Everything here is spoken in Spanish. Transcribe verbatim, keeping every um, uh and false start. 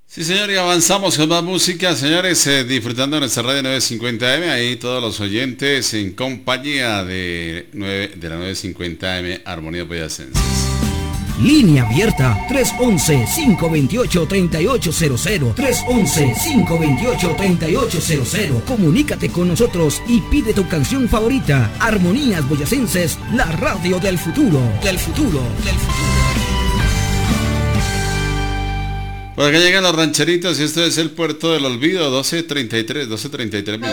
Sí, señor, y avanzamos con más música, señores, eh, disfrutando de nuestra radio nueve cincuenta eme, ahí todos los oyentes en compañía de, nueve, de la nueve cincuenta eme Armonía Boyacenses. Línea abierta tres once, cinco veintiocho, treinta y ocho cero cero. tres once, cinco veintiocho, treinta y ocho cero cero. Comunícate con nosotros y pide tu canción favorita. Armonías Boyacenses, la radio del futuro. Del futuro, del futuro. Por acá llegan los rancheritos y esto es el Puerto del Olvido, doce treinta y tres, doce treinta y tres minutos.